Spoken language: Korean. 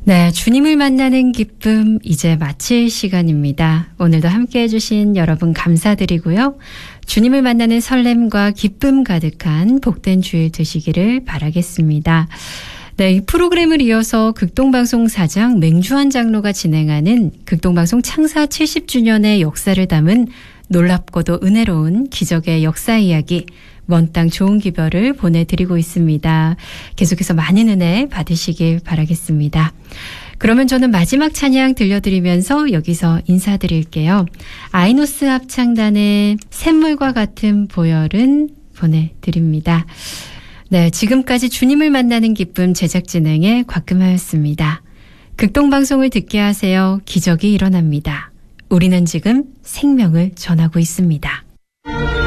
네, 주님을 만나는 기쁨 이제 마칠 시간입니다. 오늘도 함께해 주신 여러분 감사드리고요. 주님을 만나는 설렘과 기쁨 가득한 복된 주일 되시기를 바라겠습니다. 네, 이 프로그램을 이어서 극동방송 사장 맹주환 장로가 진행하는 극동방송 창사 70주년의 역사를 담은 놀랍고도 은혜로운 기적의 역사 이야기 먼 땅 좋은 기별을 보내드리고 있습니다. 계속해서 많은 은혜 받으시길 바라겠습니다. 그러면 저는 마지막 찬양 들려드리면서 여기서 인사드릴게요. 아이노스 합창단의 샘물과 같은 보혈은 보내드립니다. 네, 지금까지 주님을 만나는 기쁨 제작 진행의 곽금하였습니다. 극동방송을 듣게 하세요. 기적이 일어납니다. 우리는 지금 생명을 전하고 있습니다.